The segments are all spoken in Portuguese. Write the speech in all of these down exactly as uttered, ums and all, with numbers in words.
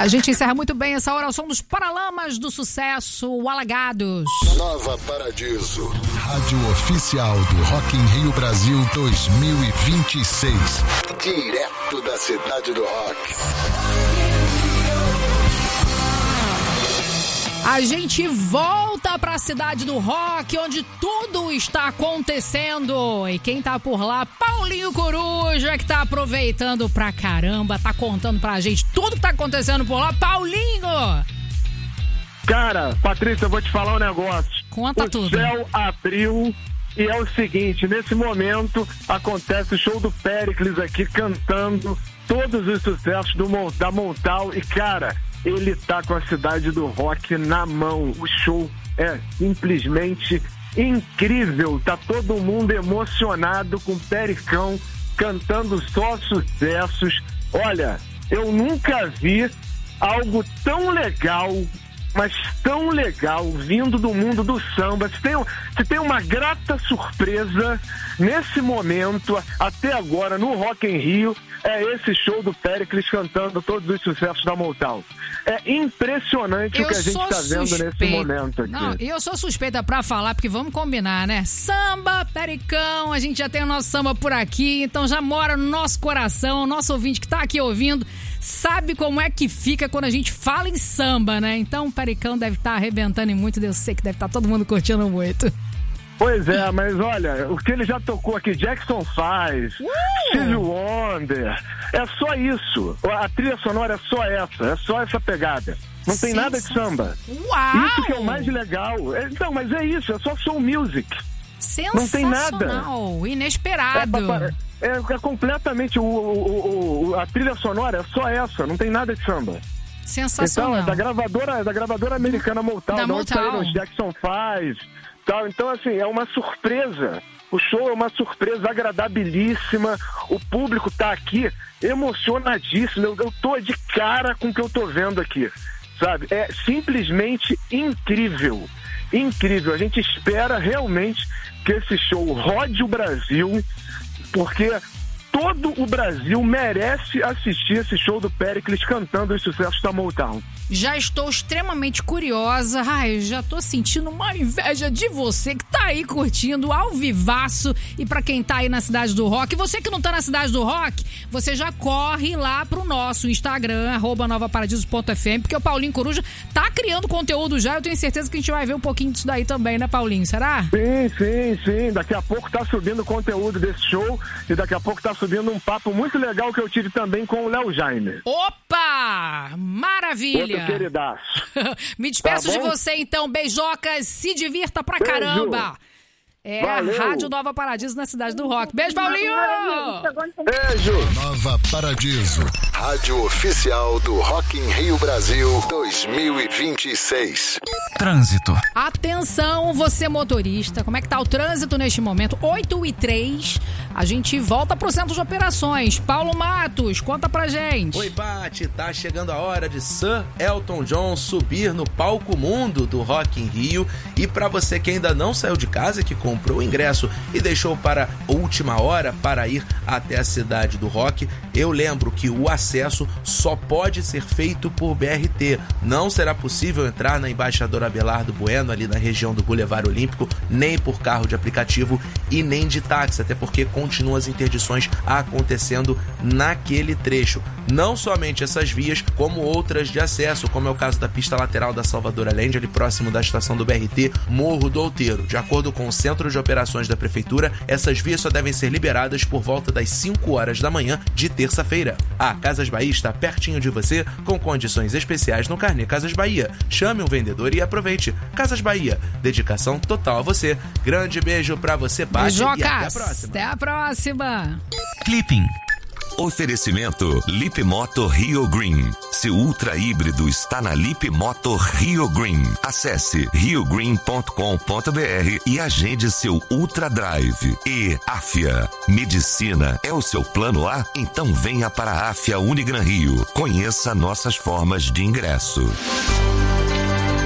A gente encerra muito bem essa hora ao som dos Paralamas do Sucesso, o Alagados. Nova Paradiso, rádio oficial do Rock in Rio Brasil dois mil e vinte e seis. Direto da cidade do rock. A gente volta para a cidade do rock, onde tudo está acontecendo. E quem tá por lá, Paulinho Coruja, que tá aproveitando pra caramba, tá contando pra gente tudo que tá acontecendo por lá. Paulinho! Cara, Patrícia, eu vou te falar um negócio. Conta o tudo. O céu abriu e é o seguinte, nesse momento acontece o show do Péricles aqui, cantando todos os sucessos do, da Montal. E, cara, ele tá com a cidade do rock na mão. O show é simplesmente incrível. Tá todo mundo emocionado com o Pericão cantando só sucessos. Olha, eu nunca vi algo tão legal, mas tão legal, vindo do mundo do samba. Se tem, se tem uma grata surpresa nesse momento, até agora, no Rock in Rio, é esse show do Péricles cantando todos os sucessos da Motown. É impressionante eu o que a gente está vendo nesse momento aqui. Não, eu sou suspeita pra falar, porque vamos combinar, né? Samba, Pericão, a gente já tem o nosso samba por aqui, então já mora no nosso coração. O nosso ouvinte que tá aqui ouvindo sabe como é que fica quando a gente fala em samba, né? Então o Pericão deve estar tá arrebentando em muito, eu sei que deve estar tá todo mundo curtindo muito. Pois é, mas olha, o que ele já tocou aqui, Jackson five, uh! Stevie Wonder, é só isso. A trilha sonora é só essa, é só essa pegada. Não tem nada de samba. Uau! Isso que é o mais legal. Então, mas é isso, é só soul music. Sensacional, não tem nada. Inesperado. É, é, é completamente, o, o, o, a trilha sonora é só essa, não tem nada de samba. Sensacional. Então, é da gravadora, é da gravadora americana Motown, da de onde saíram os Jackson five. Tal. Então, assim, é uma surpresa. O show é uma surpresa agradabilíssima. O público tá aqui emocionadíssimo. Eu, eu tô de cara com o que eu tô vendo aqui, sabe? É simplesmente incrível. Incrível. A gente espera realmente que esse show rode o Brasil, porque todo o Brasil merece assistir esse show do Péricles cantando os sucessos da Motown. Já estou extremamente curiosa. Ai, já tô sentindo uma inveja de você que tá aí curtindo ao vivaço. E pra quem tá aí na Cidade do Rock, você que não tá na Cidade do Rock, você já corre lá pro nosso Instagram, arroba nova paradiso ponto f m, porque o Paulinho Coruja tá criando conteúdo já. Eu tenho certeza que a gente vai ver um pouquinho disso daí também, né, Paulinho? Será? Sim, sim, sim. Daqui a pouco tá subindo conteúdo desse show e daqui a pouco tá subindo um papo muito legal que eu tive também com o Léo Jaime. Opa! Maravilha! Outro queridaço. Me despeço tá de você, então. Beijocas, se divirta pra Beijo. Caramba. É Valeu. a Rádio Nova Paradiso na Cidade do Rock. Beijo, Paulinho! Beijo! Nova Paradiso, rádio oficial do Rock in Rio Brasil dois mil e vinte e seis. Trânsito. Atenção, você motorista, como é que tá o trânsito neste momento? oito e três, a gente volta pro centro de operações. Paulo Matos, conta pra gente. Oi, Pati, tá chegando a hora de Sir Elton John subir no palco mundo do Rock in Rio. E pra você que ainda não saiu de casa, que comprou o ingresso e deixou para a última hora para ir até a cidade do rock, eu lembro que o acesso só pode ser feito por B R T. Não será possível entrar na Embaixador Abelardo Bueno, ali na região do Boulevard Olímpico, nem por carro de aplicativo e nem de táxi, até porque continuam as interdições acontecendo naquele trecho. Não somente essas vias, como outras de acesso, como é o caso da pista lateral da Salvador Allende, ali próximo da estação do B R T, Morro do Outeiro. De acordo com o Centro de Operações da Prefeitura, essas vias só devem ser liberadas por volta das cinco horas da manhã de terça-feira. A Casas Bahia está pertinho de você, com condições especiais no carnê Casas Bahia. Chame um vendedor e aproveite. Casas Bahia, dedicação total a você. Grande beijo pra você, Paty, e até a próxima. Até a próxima. Clipping. Oferecimento Lip Moto Rio Green. Seu ultra híbrido está na Lip Moto Rio Green. Acesse rio green ponto com ponto b r e agende seu Ultra Drive. E Afia. Medicina é o seu plano A? Então venha para a Afia Unigran Rio. Conheça nossas formas de ingresso.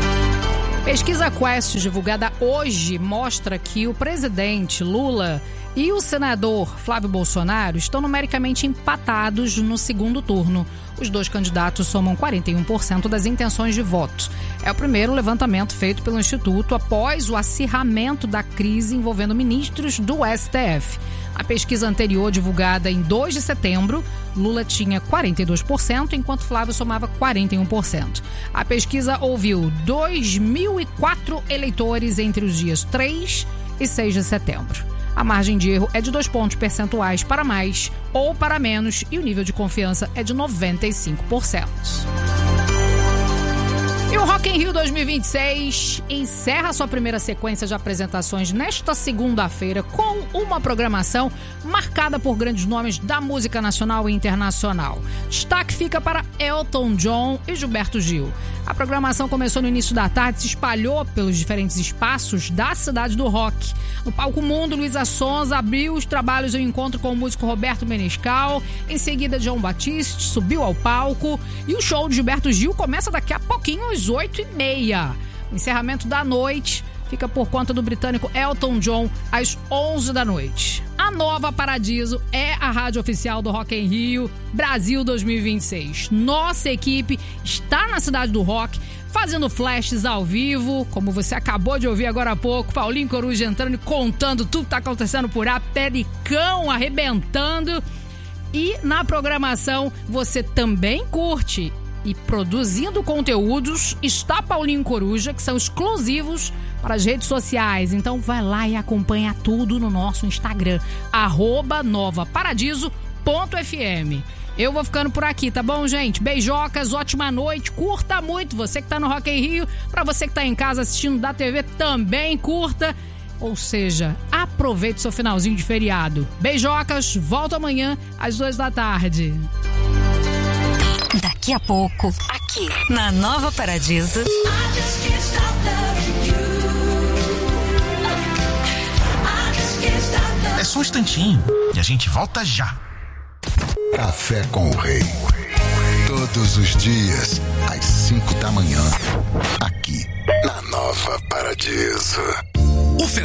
Pesquisa Quest divulgada hoje mostra que o presidente Lula e o senador Flávio Bolsonaro estão numericamente empatados no segundo turno. Os dois candidatos somam quarenta e um por cento das intenções de voto. É o primeiro levantamento feito pelo Instituto após o acirramento da crise envolvendo ministros do S T F. A pesquisa anterior, divulgada em dois de setembro, Lula tinha quarenta e dois por cento, enquanto Flávio somava quarenta e um por cento. A pesquisa ouviu dois mil e quatro eleitores entre os dias três e seis de setembro. A margem de erro é de dois pontos percentuais para mais ou para menos e o nível de confiança é de noventa e cinco por cento. E o Rock in Rio dois mil e vinte e seis encerra sua primeira sequência de apresentações nesta segunda-feira com uma programação marcada por grandes nomes da música nacional e internacional. Destaque fica para Elton John e Gilberto Gil. A programação começou no início da tarde e se espalhou pelos diferentes espaços da cidade do rock. No Palco Mundo, Luísa Sonza abriu os trabalhos em um encontro com o músico Roberto Menescal. Em seguida, João Batiste subiu ao palco e o show de Gilberto Gil começa daqui a pouquinho, às oito e meia. O encerramento da noite fica por conta do britânico Elton John, às onze da noite. A Nova Paradiso é a rádio oficial do Rock in Rio Brasil dois mil e vinte e seis. Nossa equipe está na cidade do rock, fazendo flashes ao vivo, como você acabou de ouvir agora há pouco, Paulinho Coruja entrando e contando tudo que está acontecendo por aí, Pericão arrebentando. E na programação você também curte e produzindo conteúdos está Paulinho Coruja, que são exclusivos para as redes sociais. Então vai lá e acompanha tudo no nosso Instagram, arroba novaparadiso ponto f m. Eu vou ficando por aqui, tá bom, gente? Beijocas, ótima noite, curta muito. Você que tá no Rock in Rio, para você que tá em casa assistindo da T V, também curta. Ou seja, aproveite seu finalzinho de feriado. Beijocas, volto amanhã às duas da tarde. Daqui a pouco, aqui na Nova Paradiso. É só um instantinho e a gente volta já. Café com o Rei. Todos os dias, às cinco da manhã, aqui na Nova Paradiso. O